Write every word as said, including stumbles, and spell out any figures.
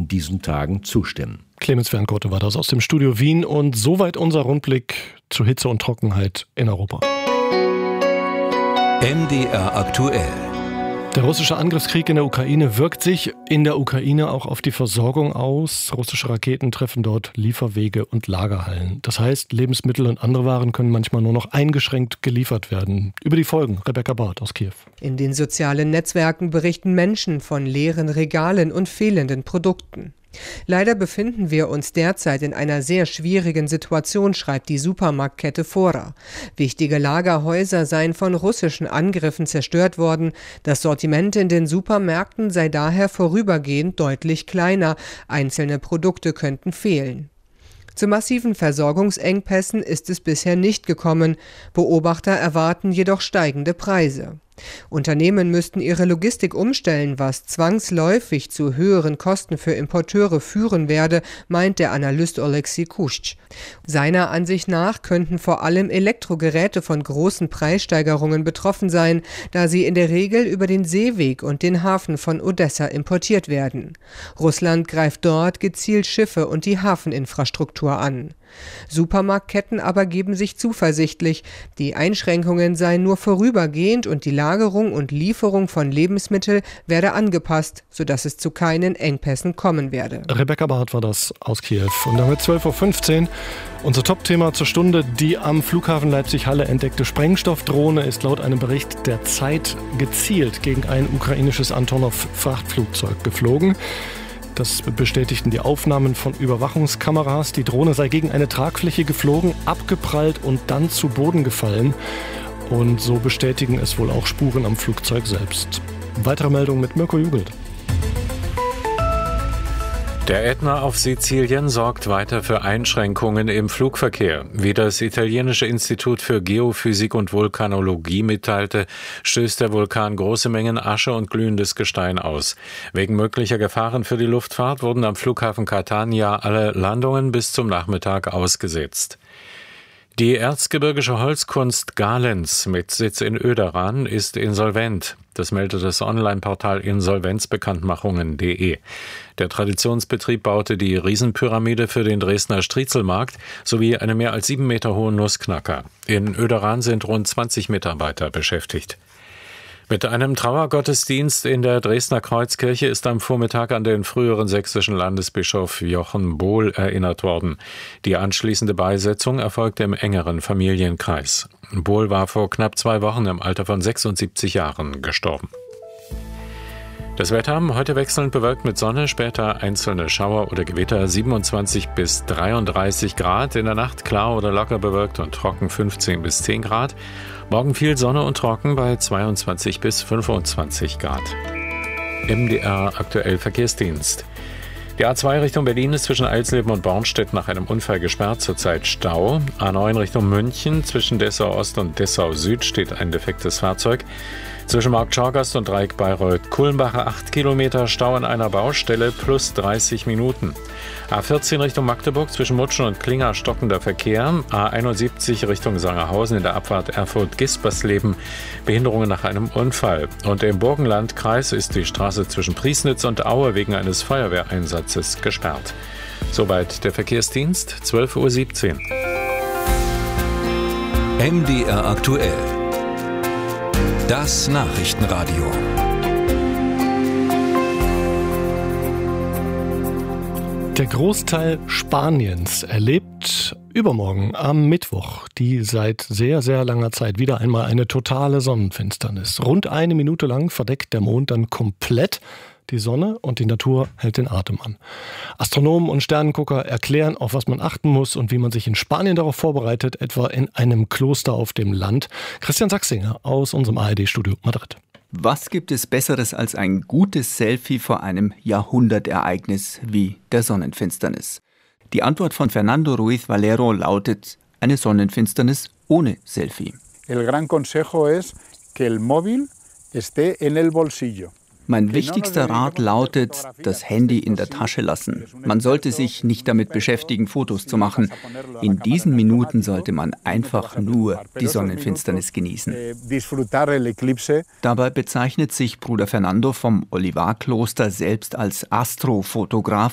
in diesen Tagen zustimmen. Clemens Fernkotte war das aus dem Studio Wien und soweit unser Rundblick zu Hitze und Trockenheit in Europa. M D R aktuell. Der russische Angriffskrieg in der Ukraine wirkt sich in der Ukraine auch auf die Versorgung aus. Russische Raketen treffen dort Lieferwege und Lagerhallen. Das heißt, Lebensmittel und andere Waren können manchmal nur noch eingeschränkt geliefert werden. Über die Folgen, Rebecca Barth aus Kiew. In den sozialen Netzwerken berichten Menschen von leeren Regalen und fehlenden Produkten. Leider befinden wir uns derzeit in einer sehr schwierigen Situation, schreibt die Supermarktkette Fora. Wichtige Lagerhäuser seien von russischen Angriffen zerstört worden. Das Sortiment in den Supermärkten sei daher vorübergehend deutlich kleiner. Einzelne Produkte könnten fehlen. Zu massiven Versorgungsengpässen ist es bisher nicht gekommen. Beobachter erwarten jedoch steigende Preise. Unternehmen müssten ihre Logistik umstellen, was zwangsläufig zu höheren Kosten für Importeure führen werde, meint der Analyst Oleksiy Kusch. Seiner Ansicht nach könnten vor allem Elektrogeräte von großen Preissteigerungen betroffen sein, da sie in der Regel über den Seeweg und den Hafen von Odessa importiert werden. Russland greift dort gezielt Schiffe und die Hafeninfrastruktur an. Supermarktketten aber geben sich zuversichtlich, die Einschränkungen seien nur vorübergehend und die Lagerung und Lieferung von Lebensmitteln werde angepasst, sodass es zu keinen Engpässen kommen werde. Rebecca Barth war das aus Kiew. Und damit zwölf Uhr fünfzehn. Unser Top-Thema zur Stunde. Die am Flughafen Leipzig-Halle entdeckte Sprengstoffdrohne ist laut einem Bericht der Zeit gezielt gegen ein ukrainisches Antonov-Frachtflugzeug geflogen. Das bestätigten die Aufnahmen von Überwachungskameras. Die Drohne sei gegen eine Tragfläche geflogen, abgeprallt und dann zu Boden gefallen. Und so bestätigen es wohl auch Spuren am Flugzeug selbst. Weitere Meldung mit Mirko Jugelt. Der Ätna auf Sizilien sorgt weiter für Einschränkungen im Flugverkehr. Wie das italienische Institut für Geophysik und Vulkanologie mitteilte, stößt der Vulkan große Mengen Asche und glühendes Gestein aus. Wegen möglicher Gefahren für die Luftfahrt wurden am Flughafen Catania alle Landungen bis zum Nachmittag ausgesetzt. Die erzgebirgische Holzkunst Galens mit Sitz in Öderan ist insolvent. Das meldet das Online-Portal insolvenzbekanntmachungen punkt de. Der Traditionsbetrieb baute die Riesenpyramide für den Dresdner Striezelmarkt sowie eine mehr als sieben Meter hohe Nussknacker. In Öderan sind rund zwanzig Mitarbeiter beschäftigt. Mit einem Trauergottesdienst in der Dresdner Kreuzkirche ist am Vormittag an den früheren sächsischen Landesbischof Jochen Bohl erinnert worden. Die anschließende Beisetzung erfolgte im engeren Familienkreis. Bohl war vor knapp zwei Wochen im Alter von sechsundsiebzig Jahren gestorben. Das Wetter heute wechselnd bewölkt mit Sonne, später einzelne Schauer oder Gewitter, siebenundzwanzig bis dreiunddreißig Grad. In der Nacht klar oder locker bewölkt und trocken fünfzehn bis zehn Grad. Morgen viel Sonne und trocken bei zweiundzwanzig bis fünfundzwanzig Grad. M D R aktuell Verkehrsdienst. Die A zwei Richtung Berlin ist zwischen Eisleben und Bornstedt nach einem Unfall gesperrt, zurzeit Stau. A neun Richtung München, zwischen Dessau Ost und Dessau Süd steht ein defektes Fahrzeug. Zwischen Markt Schorgast und Dreieck Bayreuth-Kulmbacher acht Kilometer Stau an einer Baustelle plus dreißig Minuten. A vierzehn Richtung Magdeburg zwischen Mutschen und Klinger stockender Verkehr. A einundsiebzig Richtung Sangerhausen in der Abfahrt Erfurt-Gispersleben Behinderungen nach einem Unfall. Und im Burgenlandkreis ist die Straße zwischen Priesnitz und Aue wegen eines Feuerwehreinsatzes gesperrt. Soweit der Verkehrsdienst, zwölf Uhr siebzehn. M D R aktuell. Das Nachrichtenradio. Der Großteil Spaniens erlebt übermorgen am Mittwoch die seit sehr, sehr langer Zeit wieder einmal eine totale Sonnenfinsternis. Rund eine Minute lang verdeckt der Mond dann komplett die Sonne und die Natur hält den Atem an. Astronomen und Sternengucker erklären, auf was man achten muss und wie man sich in Spanien darauf vorbereitet, etwa in einem Kloster auf dem Land. Christian Sachsinger aus unserem A R D-Studio Madrid. Was gibt es Besseres als ein gutes Selfie vor einem Jahrhundertereignis wie der Sonnenfinsternis? Die Antwort von Fernando Ruiz Valero lautet: eine Sonnenfinsternis ohne Selfie. El gran consejo es que el móvil esté en el bolsillo. Mein wichtigster Rat lautet, das Handy in der Tasche lassen. Man sollte sich nicht damit beschäftigen, Fotos zu machen. In diesen Minuten sollte man einfach nur die Sonnenfinsternis genießen. Dabei bezeichnet sich Bruder Fernando vom Olivarkloster selbst als Astrofotograf.